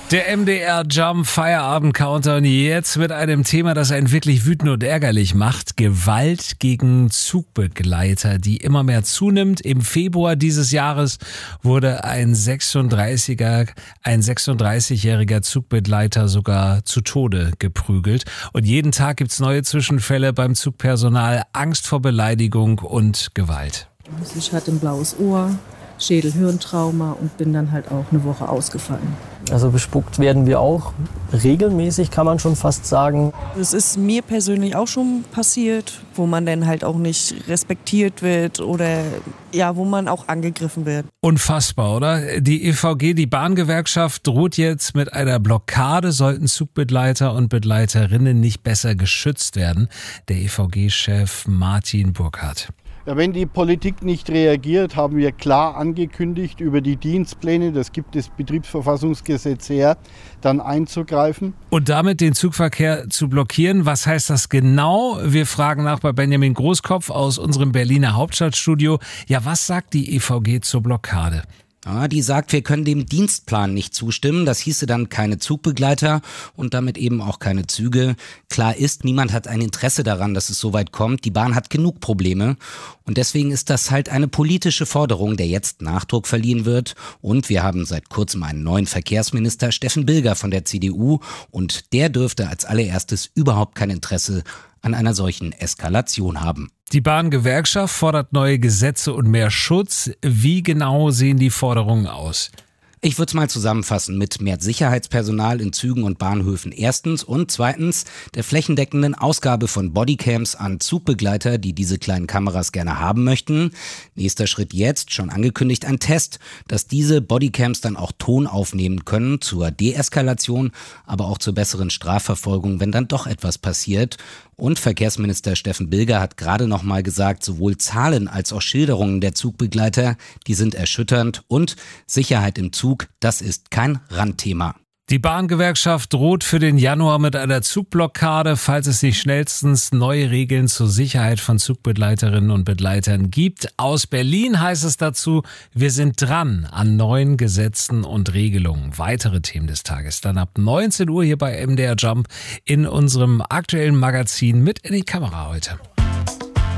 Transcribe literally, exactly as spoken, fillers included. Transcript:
Der M D R Jump Feierabend Countdown jetzt mit einem Thema, das einen wirklich wütend und ärgerlich macht. Gewalt gegen Zugbegleiter, die immer mehr zunimmt. Im Februar dieses Jahres wurde ein sechsunddreißiger, ein sechsunddreißigjähriger Zugbegleiter sogar zu Tode geprügelt. Und jeden Tag gibt's neue Zwischenfälle beim Zugpersonal, Angst vor Beleidigung und Gewalt. Ich hatte ein blaues Ohr, Schädel-Hirntrauma und bin dann halt auch eine Woche ausgefallen. Also bespuckt werden wir auch regelmäßig, kann man schon fast sagen. Es ist mir persönlich auch schon passiert, wo man dann halt auch nicht respektiert wird oder ja, wo man auch angegriffen wird. Unfassbar, oder? Die E V G, die Bahngewerkschaft, droht jetzt mit einer Blockade, sollten Zugbegleiter und Begleiterinnen nicht besser geschützt werden. Der E V G-Chef Martin Burkhardt. Ja, wenn die Politik nicht reagiert, haben wir klar angekündigt, über die Dienstpläne, das gibt das Betriebsverfassungsgesetz her, dann einzugreifen. Und damit den Zugverkehr zu blockieren. Was heißt das genau? Wir fragen nach bei Benjamin Großkopf aus unserem Berliner Hauptstadtstudio. Ja, was sagt die E V G zur Blockade? Ja, die sagt, wir können dem Dienstplan nicht zustimmen. Das hieße dann keine Zugbegleiter und damit eben auch keine Züge. Klar ist, niemand hat ein Interesse daran, dass es so weit kommt. Die Bahn hat genug Probleme und deswegen ist das halt eine politische Forderung, der jetzt Nachdruck verliehen wird. Und wir haben seit kurzem einen neuen Verkehrsminister, Steffen Bilger von der C D U, und der dürfte als allererstes überhaupt kein Interesse an einer solchen Eskalation haben. Die Bahngewerkschaft fordert neue Gesetze und mehr Schutz. Wie genau sehen die Forderungen aus? Ich würde es mal zusammenfassen mit mehr Sicherheitspersonal in Zügen und Bahnhöfen erstens und zweitens der flächendeckenden Ausgabe von Bodycams an Zugbegleiter, die diese kleinen Kameras gerne haben möchten. Nächster Schritt jetzt, schon angekündigt, ein Test, dass diese Bodycams dann auch Ton aufnehmen können zur Deeskalation, aber auch zur besseren Strafverfolgung, wenn dann doch etwas passiert. Und Verkehrsminister Steffen Bilger hat gerade noch mal gesagt, sowohl Zahlen als auch Schilderungen der Zugbegleiter, die sind erschütternd, und Sicherheit im Zug, das ist kein Randthema. Die Bahngewerkschaft droht für den Januar mit einer Zugblockade, falls es nicht schnellstens neue Regeln zur Sicherheit von Zugbegleiterinnen und Begleitern gibt. Aus Berlin heißt es dazu, wir sind dran an neuen Gesetzen und Regelungen. Weitere Themen des Tages dann ab neunzehn Uhr hier bei M D R Jump in unserem aktuellen Magazin mit in die Kamera heute.